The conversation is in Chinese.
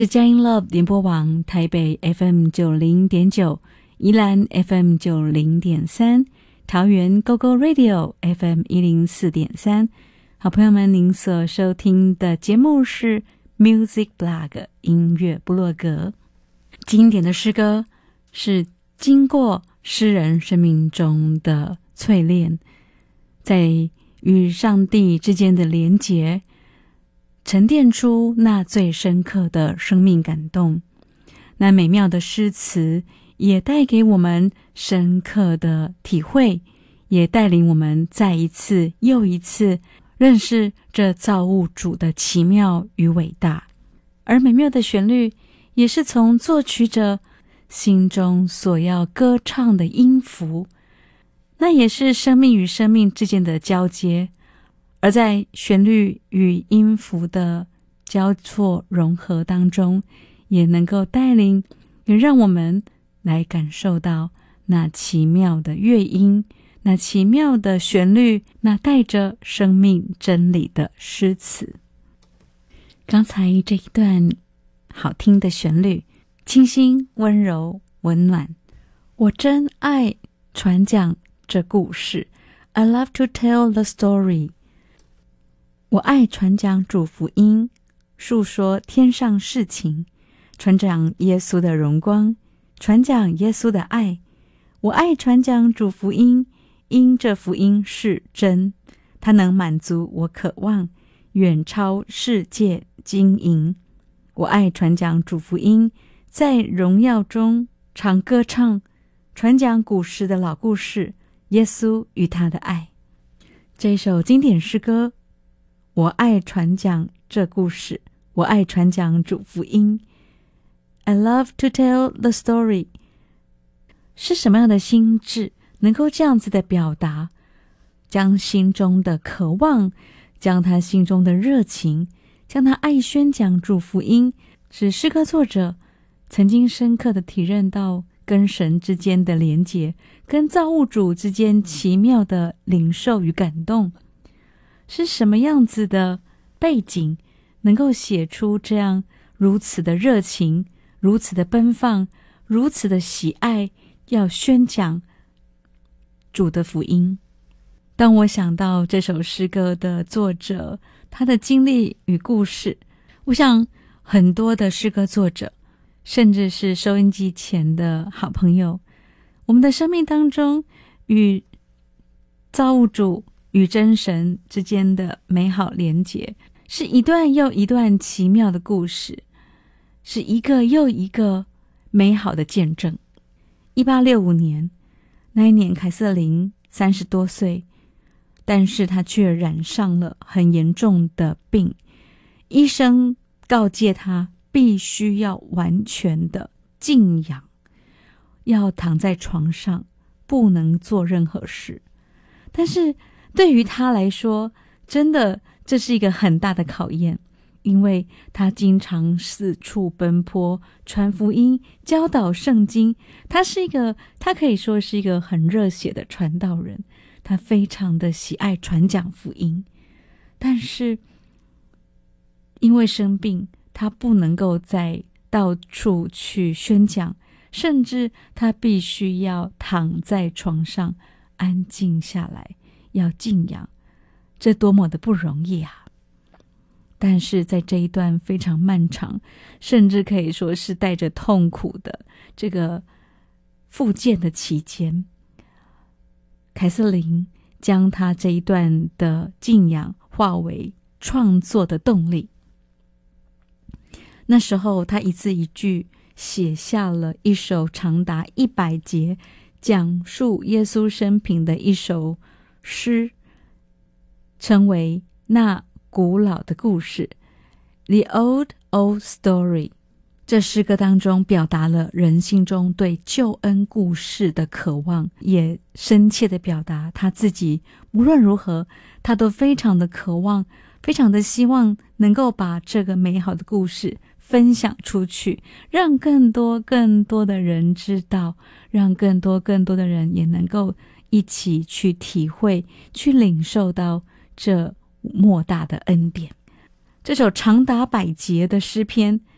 是佳音 Love 联播网台北 FM90.9， 宜兰 FM90.3， 桃园 GoGo Radio FM104.3。 好朋友们，您所收听的节目是 Music Blog 音乐部落格。经典的诗歌是经过诗人生命中的淬炼，在与上帝之间的连结，沉淀出那最深刻的生命感动。那美妙的诗词也带给我们深刻的体会，也带领我们再一次又一次认识这造物主的奇妙与伟大。而美妙的旋律也是从作曲者心中所要歌唱的音符，那也是生命与生命之间的交接。而在旋律与音符的交错融合当中，也能够带领，也让我们来感受到那奇妙的乐音，那奇妙的旋律，那带着生命真理的诗词。刚才这一段好听的旋律，清新温柔温暖，我真爱传讲这故事。 I love to tell the story。我爱传讲主福音，述说天上事情，传讲耶稣的荣光，传讲耶稣的爱。我爱传讲主福音，因这福音是真，它能满足我渴望，远超世界金银。我爱传讲主福音，在荣耀中常歌唱，传讲古时的老故事，耶稣与他的爱。这首经典诗歌，我爱传讲这故事，我爱传讲主福音。 I love to tell the story。 是什么样的心智能够这样子的表达，将心中的渴望，将他心中的热情，将他爱宣讲主福音，使诗歌作者曾经深刻的体认到跟神之间的连结，跟造物主之间奇妙的领受与感动。是什么样子的背景能够写出这样如此的热情，如此的奔放，如此的喜爱，要宣讲主的福音。当我想到这首诗歌的作者，他的经历与故事，我想很多的诗歌作者，甚至是收音机前的好朋友，我们的生命当中与造物主与真神之间的美好连结，是一段又一段奇妙的故事，是一个又一个美好的见证。1865年，那一年凯瑟琳30多岁，但是她却染上了很严重的病，医生告诫她必须要完全的静养，要躺在床上，不能做任何事。但是对于他来说，真的这是一个很大的考验，因为他经常四处奔波，传福音，教导圣经。他可以说是一个很热血的传道人，他非常的喜爱传讲福音。但是因为生病，他不能够再到处去宣讲，甚至他必须要躺在床上安静下来，要静养，这多么的不容易啊！但是在这一段非常漫长，甚至可以说是带着痛苦的这个复健的期间，凯瑟琳将她这一段的静养化为创作的动力。那时候她一字一句写下了一首长达100节讲述耶稣生平的一首诗，称为那古老的故事 The Old Story。 这诗歌当中表达了人心中对救恩故事的渴望，也深切的表达他自己无论如何他都非常的渴望，非常的希望能够把这个美好的故事分享出去，让更多更多的人知道，让更多更多的人也能够一起去体会，去领受到这莫大的恩典。这首长达100节的诗篇